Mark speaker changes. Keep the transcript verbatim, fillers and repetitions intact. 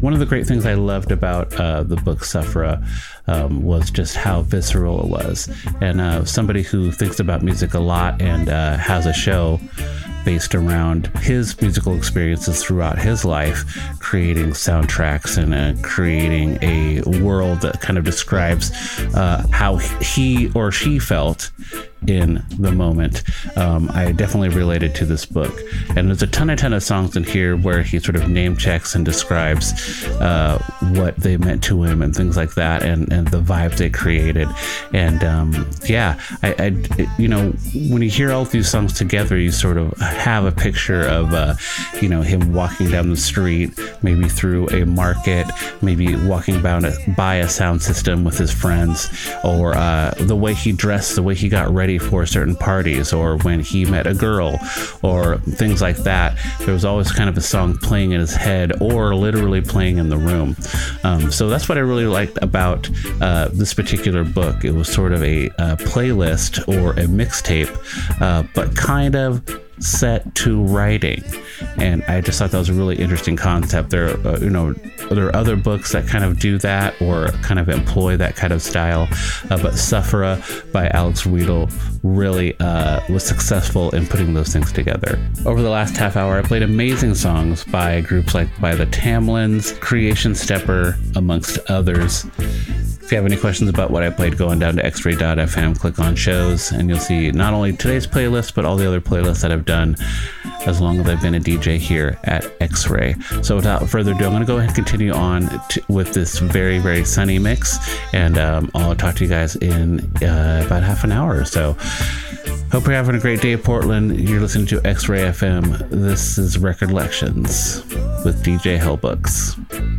Speaker 1: One of the great things I loved about uh, the book Sufra um, was just how visceral it was. And uh, somebody who thinks about music a lot and uh, has a show based around his musical experiences throughout his life, creating soundtracks and uh, creating a world that kind of describes uh, how he or she felt in the moment. Um, I definitely related to this book. And there's a ton and ton of songs in here where he sort of name checks and describes uh, what they meant to him and things like that, and, and the vibes they created. And um, yeah, I, I, you know, when you hear all these songs together, you sort of have a picture of, uh, you know, him walking down the street, maybe through a market, maybe walking by a, by a sound system with his friends, or uh, the way he dressed, the way he got ready for certain parties, or when he met a girl, or things like that. There was always kind of a song playing in his head or literally playing in the room. Um, so that's what I really liked about uh, this particular book. It was sort of a, a playlist or a mixtape, uh, but kind of set to writing, and I just thought that was a really interesting concept. There, uh, you know, there are other books that kind of do that or kind of employ that kind of style, uh, but Sufra by Alex Wheatle really uh, was successful in putting those things together. Over the last half hour, I played amazing songs by groups like by the Tamlins, Creation Stepper, amongst others. If you have any questions about what I played, go on down to x ray dot f m, click on shows, and you'll see not only today's playlist, but all the other playlists that I've done as long as I've been a D J here at X-Ray. So without further ado, I'm going to go ahead and continue on to, with this very, very sunny mix, and um, I'll talk to you guys in uh, about half an hour or so. Hope you're having a great day, Portland. You're listening to X-Ray F M. This is Record Lections with D J Hellbooks.